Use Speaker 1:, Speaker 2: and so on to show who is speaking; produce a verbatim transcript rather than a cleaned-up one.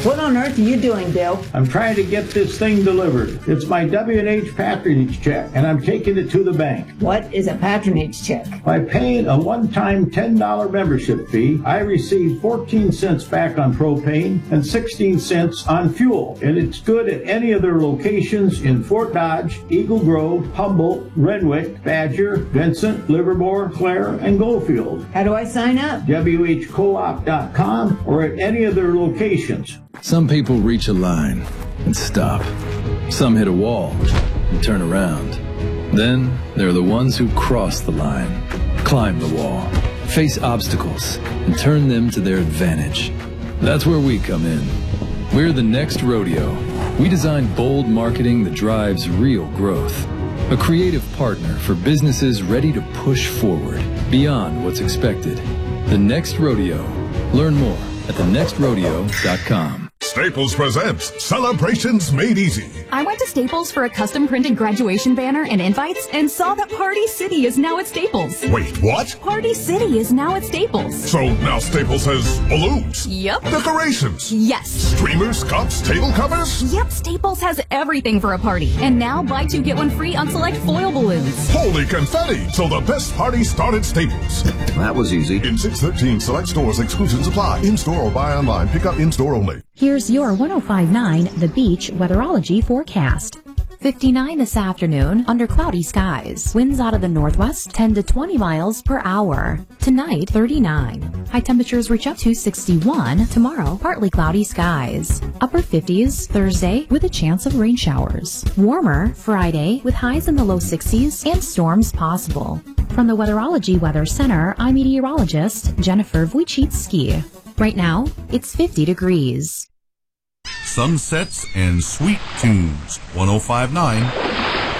Speaker 1: What on earth are you doing, Bill?
Speaker 2: I'm trying to get this thing delivered. It's my W and H patronage check, and I'm taking it to the bank.
Speaker 1: What is a patronage check?
Speaker 2: By paying a one-time ten dollars membership fee, I receive fourteen cents back on propane and sixteen cents on fuel. And it's good at any of their locations in Fort Dodge, Eagle Grove, Humboldt, Renwick, Badger, Vincent, Livermore, Clare, and Goldfield.
Speaker 1: How do I sign up?
Speaker 2: W H coop dot com or at any of their locations.
Speaker 3: Some people reach a line and stop. Some hit a wall and turn around. Then there are the ones who cross the line, climb the wall, face obstacles, and turn them to their advantage. That's where we come in. We're the Next Rodeo. We design bold marketing that drives real growth. A creative partner for businesses ready to push forward beyond what's expected. The Next Rodeo. Learn more at the next rodeo dot com.
Speaker 4: Staples presents Celebrations Made Easy.
Speaker 5: I went to Staples for a custom printed graduation banner and invites and saw that Party City is now at Staples.
Speaker 4: Wait, what?
Speaker 5: Party City is now at Staples.
Speaker 4: So now Staples has balloons?
Speaker 5: Yep.
Speaker 4: Decorations?
Speaker 5: Yes.
Speaker 4: Streamers, cups, table covers?
Speaker 5: Yep, Staples has everything for a party. And now buy two, get one free on select foil balloons.
Speaker 4: Holy confetti! So the best party started Staples.
Speaker 6: That was easy.
Speaker 4: In six thirteen select stores, exclusions apply. In-store or buy online. Pick up in-store only.
Speaker 7: Here's your one oh five point nine The Beach weatherology forecast. fifty-nine this afternoon under cloudy skies. Winds out of the northwest ten to twenty miles per hour. Tonight, thirty-nine. High temperatures reach up to sixty-one. Tomorrow, partly cloudy skies. Upper fifties Thursday with a chance of rain showers. Warmer Friday with highs in the low sixties and storms possible. From the Weatherology Weather Center, I'm meteorologist Jennifer Wojcicki. Right now, it's fifty degrees.
Speaker 8: Sunsets and sweet tunes. one oh five point nine